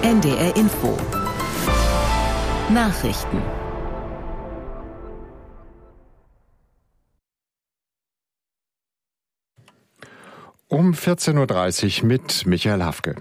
NDR Info. Nachrichten. Um 14.30 Uhr mit Michael Hafke.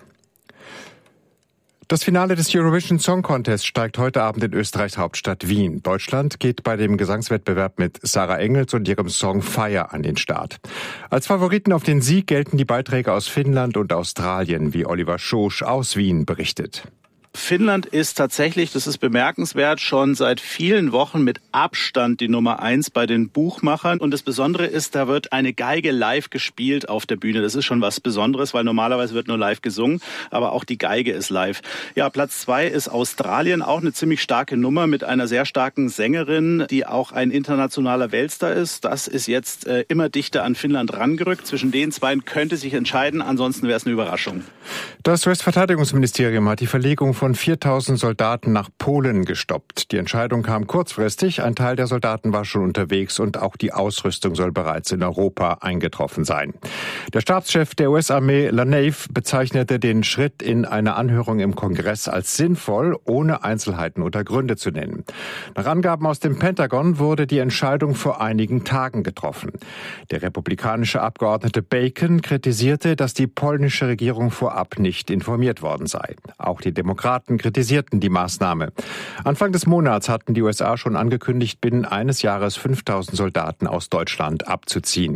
Das Finale des Eurovision Song Contest steigt heute Abend in Österreichs Hauptstadt Wien. Deutschland geht bei dem Gesangswettbewerb mit Sarah Engels und ihrem Song Fire an den Start. Als Favoriten auf den Sieg gelten die Beiträge aus Finnland und Australien, wie Oliver Schosch aus Wien berichtet. Finnland ist tatsächlich, das ist bemerkenswert, schon seit vielen Wochen mit Abstand die Nummer 1 bei den Buchmachern. Und das Besondere ist, da wird eine Geige live gespielt auf der Bühne. Das ist schon was Besonderes, weil normalerweise wird nur live gesungen, aber auch die Geige ist live. Ja, Platz 2 ist Australien, auch eine ziemlich starke Nummer mit einer sehr starken Sängerin, die auch ein internationaler Weltstar ist. Das ist jetzt immer dichter an Finnland rangerückt. Zwischen den zwei könnte sich entscheiden, ansonsten wäre es eine Überraschung. Das US-Verteidigungsministerium hat die Verlegung von 4.000 Soldaten nach Polen gestoppt. Die Entscheidung kam kurzfristig. Ein Teil der Soldaten war schon unterwegs und auch die Ausrüstung soll bereits in Europa eingetroffen sein. Der Stabschef der US-Armee LaNave bezeichnete den Schritt in einer Anhörung im Kongress als sinnvoll, ohne Einzelheiten oder Gründe zu nennen. Nach Angaben aus dem Pentagon wurde die Entscheidung vor einigen Tagen getroffen. Der republikanische Abgeordnete Bacon kritisierte, dass die polnische Regierung vorab nicht informiert worden sei. Auch die Demokraten kritisierten die Maßnahme. Anfang des Monats hatten die USA schon angekündigt, binnen eines Jahres 5.000 Soldaten aus Deutschland abzuziehen.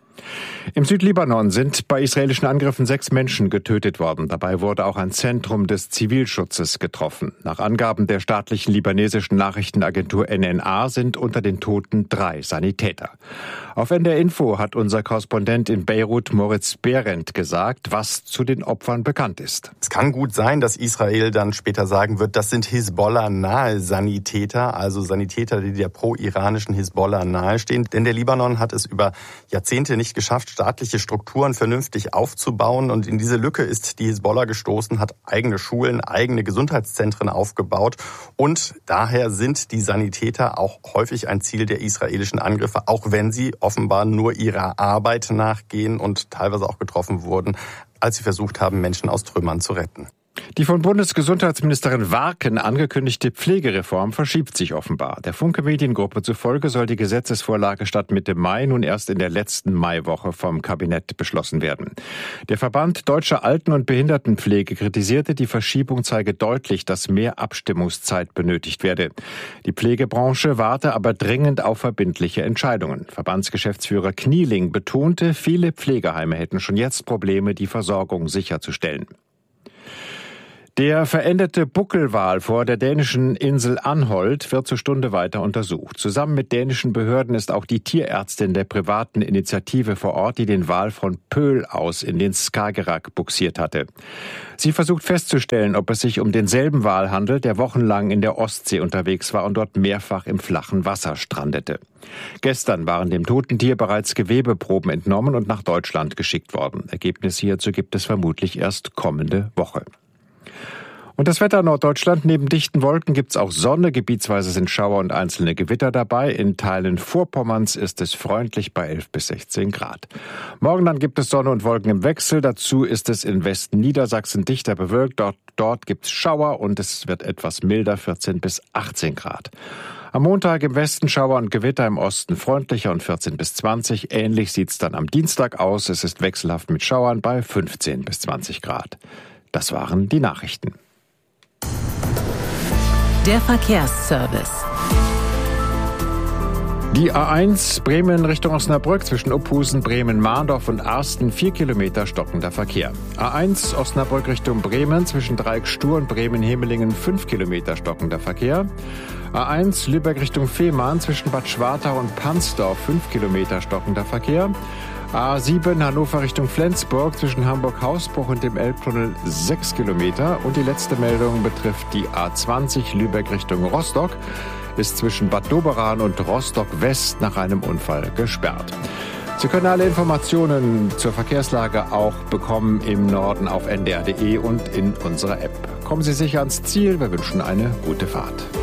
Im Südlibanon sind bei israelischen Angriffen 6 Menschen getötet worden. Dabei wurde auch ein Zentrum des Zivilschutzes getroffen. Nach Angaben der staatlichen libanesischen Nachrichtenagentur NNA sind unter den Toten 3 Sanitäter. Auf NDR Info hat unser Korrespondent in Beirut Moritz Behrendt gesagt, was zu den Opfern bekannt ist. Es kann gut sein, dass Israel dann später sagen wird, das sind Hisbollah-nahe Sanitäter, also Sanitäter, die der pro-iranischen Hisbollah nahestehen. Denn der Libanon hat es über Jahrzehnte nicht geschafft, staatliche Strukturen vernünftig aufzubauen. Und in diese Lücke ist die Hisbollah gestoßen, hat eigene Schulen, eigene Gesundheitszentren aufgebaut. Und daher sind die Sanitäter auch häufig ein Ziel der israelischen Angriffe, auch wenn sie offenbar nur ihrer Arbeit nachgehen und teilweise auch getroffen wurden, als sie versucht haben, Menschen aus Trümmern zu retten. Die von Bundesgesundheitsministerin Warken angekündigte Pflegereform verschiebt sich offenbar. Der Funke Mediengruppe zufolge soll die Gesetzesvorlage statt Mitte Mai nun erst in der letzten Maiwoche vom Kabinett beschlossen werden. Der Verband Deutscher Alten- und Behindertenpflege kritisierte, die Verschiebung zeige deutlich, dass mehr Abstimmungszeit benötigt werde. Die Pflegebranche warte aber dringend auf verbindliche Entscheidungen. Verbandsgeschäftsführer Knieling betonte, viele Pflegeheime hätten schon jetzt Probleme, die Versorgung sicherzustellen. Der verendete Buckelwal vor der dänischen Insel Anholt wird zur Stunde weiter untersucht. Zusammen mit dänischen Behörden ist auch die Tierärztin der privaten Initiative vor Ort, die den Wal von Pöhl aus in den Skagerrak bugsiert hatte. Sie versucht festzustellen, ob es sich um denselben Wal handelt, der wochenlang in der Ostsee unterwegs war und dort mehrfach im flachen Wasser strandete. Gestern waren dem toten Tier bereits Gewebeproben entnommen und nach Deutschland geschickt worden. Ergebnisse hierzu gibt es vermutlich erst kommende Woche. Und das Wetter in Norddeutschland: Neben dichten Wolken gibt's auch Sonne. Gebietsweise sind Schauer und einzelne Gewitter dabei. In Teilen Vorpommerns ist es freundlich bei 11 bis 16 Grad. Morgen dann gibt es Sonne und Wolken im Wechsel. Dazu ist es in Westen Niedersachsen dichter bewölkt. Dort gibt's Schauer und es wird etwas milder, 14 bis 18 Grad. Am Montag im Westen Schauer und Gewitter, im Osten freundlicher und 14 bis 20. Ähnlich sieht's dann am Dienstag aus. Es ist wechselhaft mit Schauern bei 15 bis 20 Grad. Das waren die Nachrichten. Der Verkehrsservice. Die A1 Bremen Richtung Osnabrück zwischen Uphusen, Bremen, Mahndorf und Arsten 4 Kilometer stockender Verkehr. A1 Osnabrück Richtung Bremen zwischen Dreieck-Stur und Bremen-Hemelingen 5 Kilometer stockender Verkehr. A1 Lübeck Richtung Fehmarn zwischen Bad Schwartau und Pansdorf 5 Kilometer stockender Verkehr. A7 Hannover Richtung Flensburg zwischen Hamburg-Hausbruch und dem Elbtunnel 6 Kilometer. Und die letzte Meldung betrifft die A20 Lübeck Richtung Rostock. Ist zwischen Bad Doberan und Rostock West nach einem Unfall gesperrt. Sie können alle Informationen zur Verkehrslage auch bekommen im Norden auf ndr.de und in unserer App. Kommen Sie sicher ans Ziel. Wir wünschen eine gute Fahrt.